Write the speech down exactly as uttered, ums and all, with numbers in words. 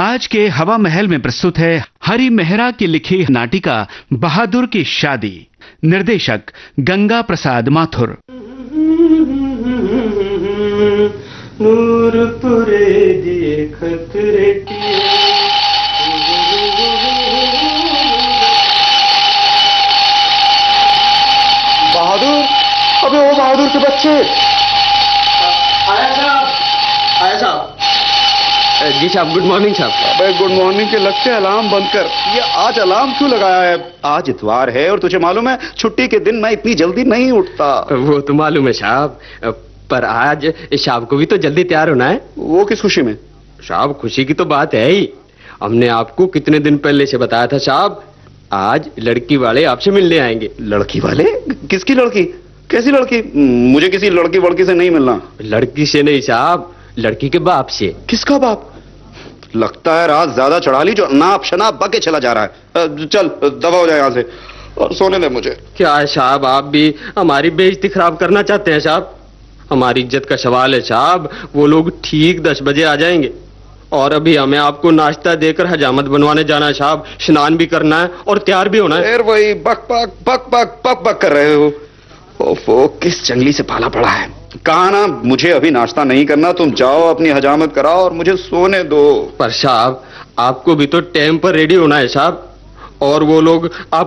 आज के हवा महल में प्रस्तुत है हरि मेहरा की लिखी नाटिका बहादुर की शादी। निर्देशक गंगा प्रसाद माथुर। नूरपुरे देखत रेटी बहादुर, अबे वो बहादुर के बच्चे। आया साहब, आया साहब। जी साहब, गुड मॉर्निंग साहब। अबे गुड मॉर्निंग के लगते अलार्म बंद कर। ये आज अलार्म क्यों लगाया है? आज इतवार है और तुझे मालूम है छुट्टी के दिन मैं इतनी जल्दी नहीं उठता। वो तो मालूम है साहब, पर आज शाम को भी तो जल्दी तैयार होना है। वो किस खुशी में? साहब खुशी की तो बात है ही। हमने आपको कितने दिन पहले से बताया था साहब, आज लड़की वाले आपसे मिलने आएंगे। लड़की वाले? किसकी लड़की? कैसी लड़की? मुझे किसी लड़की वड़की से नहीं मिलना। लड़की से नहीं साहब, लड़की के बाप से। किसका बाप? लगता है रात ज्यादा चढ़ा ली जो नाप शनाप बके चला जा रहा है। चल दबा हो जाए यहाँ से और सोने दे मुझे। क्या है साहब, आप भी हमारी बेइज्जती खराब करना चाहते हैं साहब? हमारी इज्जत का सवाल है साहब। वो लोग ठीक दस बजे आ जाएंगे और अभी हमें आपको नाश्ता देकर हजामत बनवाने जाना है साहब। स्नान भी करना है और तैयार भी होना है। फिर वही बक बक बक बक बक बक कर रहे हो। ओफो, किस जंगली से पाला पड़ा है। कहा ना मुझे अभी नाश्ता नहीं करना, तुम जाओ अपनी हजामत कराओ और मुझे सोने दो। पर साहब आपको भी तो टाइम पर रेडी होना है साहब, और वो लोग आप